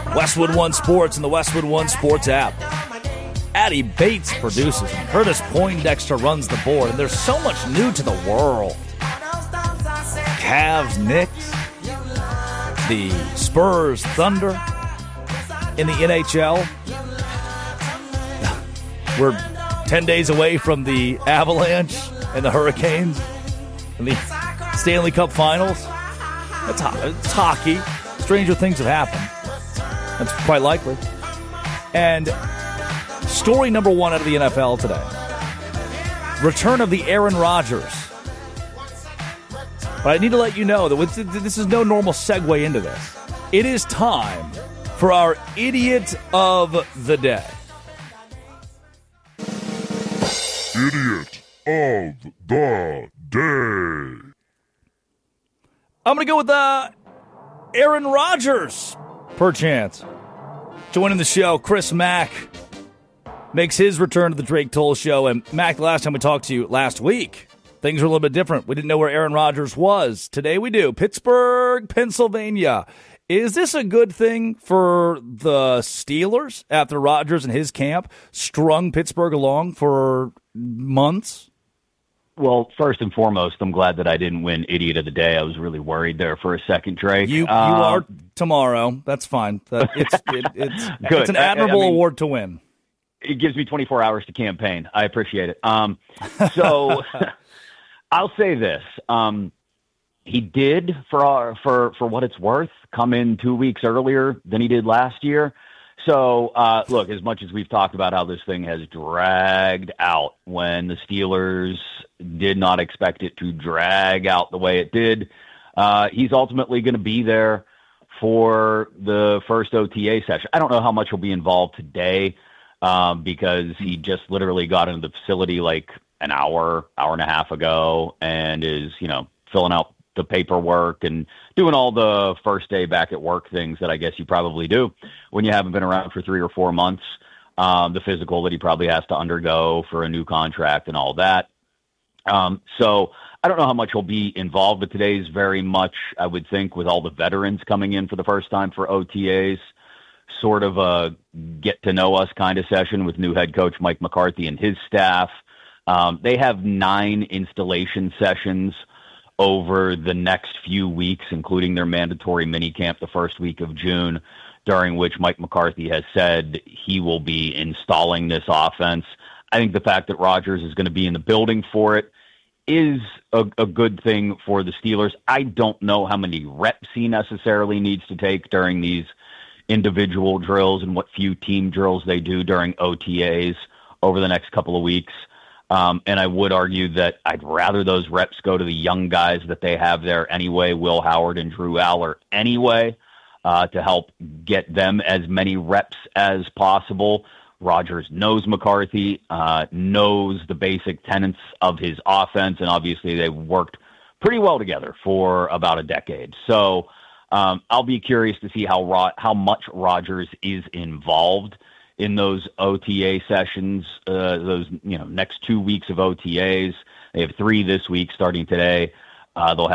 Westwood One Sports and the Westwood One Sports app. Addie Bates produces and Curtis Poindexter runs the board, and there's so much new to the world. Cavs, Knicks, the Spurs, Thunder in the NHL. We're 10 days away from the Avalanche and the Hurricanes and the Stanley Cup Finals. It's hockey. Stranger things have happened. That's quite likely. And story number one out of the NFL today. Return of the Aaron Rodgers. But I need to let you know that this is no normal segue into this. It is time for our Idiot of the Day. Idiot of the Day. I'm going to go with Aaron Rodgers, perchance. Joining the show, Chris Mack makes his return to the Drake Toll Show. And Mac, the last time we talked to you last week, things were a little bit different. We didn't know where Aaron Rodgers was. Today we do. Pittsburgh, Pennsylvania. Is this a good thing for the Steelers after Rodgers and his camp strung Pittsburgh along for months? Well, first and foremost, I'm glad that I didn't win Idiot of the Day. I was really worried there for a second, Drake. You are tomorrow. That's fine. It's an admirable award to win. It gives me 24 hours to campaign. I appreciate it. So I'll say this. He did, for what it's worth, come in 2 weeks earlier than he did last year. So, look, as much as we've talked about how this thing has dragged out when the Steelers did not expect it to drag out the way it did, he's ultimately going to be there for the first OTA session. I don't know how much he'll be involved today because he just literally got into the facility like an hour and a half ago and is, filling out the paperwork and doing all the first day back at work things that I guess you probably do when you haven't been around for 3 or 4 months, the physical that he probably has to undergo for a new contract and all that. So I don't know how much he'll be involved, but today's very much, I would think, with all the veterans coming in for the first time for OTAs, sort of a get-to-know-us kind of session with new head coach Mike McCarthy and his staff. They have 9 installation sessions over the next few weeks, including their mandatory minicamp the first week of June, during which Mike McCarthy has said he will be installing this offense. I think the fact that Rodgers is going to be in the building for it is a good thing for the Steelers. I don't know how many reps he necessarily needs to take during these individual drills and what few team drills they do during OTAs over the next couple of weeks. And I would argue that I'd rather those reps go to the young guys that they have there anyway, Will Howard and Drew Aller anyway, to help get them as many reps as possible. Rodgers knows McCarthy, knows the basic tenets of his offense, and obviously they've worked pretty well together for about a decade. So I'll be curious to see how much Rodgers is involved in those OTA sessions, those next 2 weeks of OTAs. They have 3 this week starting today. They'll